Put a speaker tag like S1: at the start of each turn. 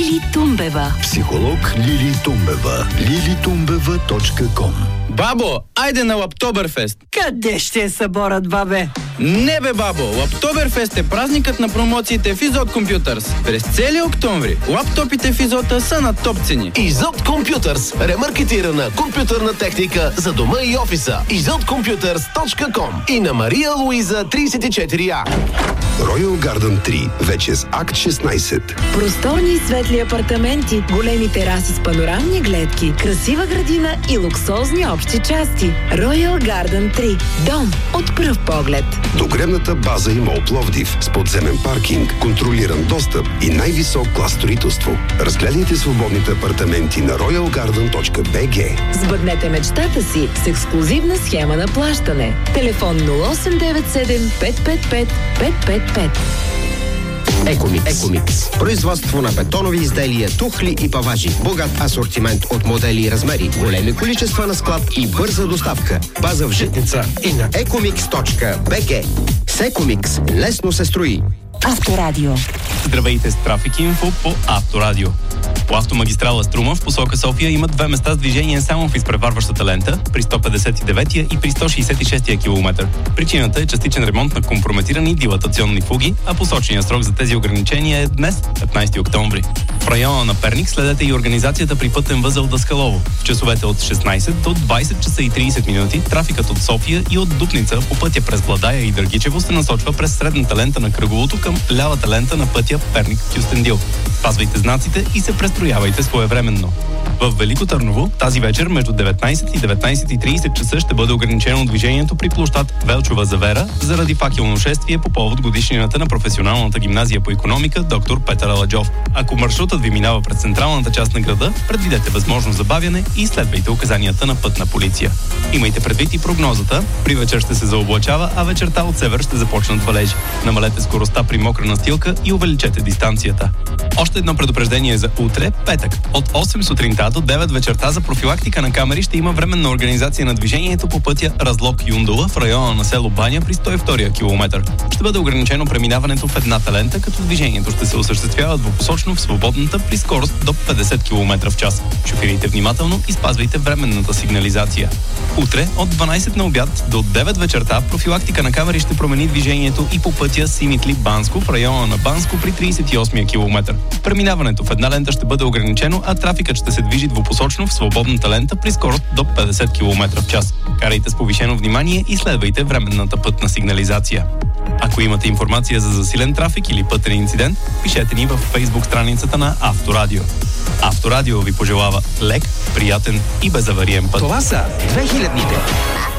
S1: Лили Тумбева.
S2: Психолог Лили Тумбева. lilitumбева.com.
S3: Бабо, айде на Лаптоберфест.
S4: Къде ще е съборът, бабе?
S3: Не бе, бабо! Лаптоберфест е празникът на промоциите в Изот Компютърс. През целия октомври лаптопите в Изота са на топ цени.
S5: Изот Компютърс. Ремаркетирана компютърна техника за дома и офиса. izotcomputers.com и на Мария Луиза 34А.
S2: Royal Garden 3. Вече с акт 16.
S1: Просторни и светли апартаменти, големи тераси с панорамни гледки, красива градина и луксозни общи части. Royal Garden 3. Дом от пръв поглед.
S2: Догребната база и мол Пловдив с подземен паркинг, контролиран достъп и най-висок клас строителство. Разгледайте свободните апартаменти на royalgarden.bg.
S1: Сбъднете мечтата си с ексклузивна схема на плащане. Телефон 0897 555 555.
S6: Екомикс. Производство на бетонови изделия, тухли и паважи. Богат асортимент от модели и размери. Големи количества на склад и бърза доставка. База в Житница и на ecomix.bg. С Екомикс лесно се строи.
S1: Авторадио.
S7: Здравейте с Трафик Инфо по Авторадио. По автомагистрала Струма в посока София има две места с движение само в изпреварващата лента при 159-я и при 166-я километър. Причината е частичен ремонт на компрометирани дилатационни фуги, а посочения срок за тези ограничения е днес, 15 октомври. В района на Перник следете и организацията при пътен възел Даскалово. В часовете от 16 до 20 часа и 30 минути трафикът от София и от Дупница по пътя през Владая и Дъргичево се насочва през средната лента на кръговото към лявата лента на пътя Перник-Кюстендил. Спазвайте знаците и се престроявайте своевременно. В Велико Търново тази вечер между 19 и 19:30 часа ще бъде ограничено движението при площад Велчова завера заради факелно шествие по повод годишнината на професионалната гимназия по икономика доктор Петър Аладжов. Ако маршрутът ви минава през централната част на града, предвидете възможно забавяне и следвайте указанията на пътна полиция. Имайте предвид и прогнозата. При вечер ще се заоблачава, а вечерта от север ще започнат валежи. Намалете скоростта при мокра настилка и увеличете дистанцията. Още едно предупреждение за утре, петък. От 8 сутринта до 9 вечерта за профилактика на камери ще има временна организация на движението по пътя Разлог-Юндола в района на село Баня при 102-я километър. Ще бъде ограничено преминаването в едната лента, като движението ще се осъществява двупосочно в свободната при скорост до 50 км в час. Шофирайте внимателно и спазвайте временната сигнализация. Утре от 12 на обяд до 9 вечерта профилактика на камери ще промени движението и по пътя Симитли-Банско в района на Банско при 38-я километър. Преминаването в една лента ще бъде ограничено, а трафикът ще се движи двупосочно в свободната лента при скорост до 50 км в час. Карайте с повишено внимание и следвайте временната пътна сигнализация. Ако имате информация за засилен трафик или пътен инцидент, пишете ни в Facebook страницата на Авторадио. Авторадио ви пожелава лек, приятен и безавариен път.
S6: Това са 2000-ните.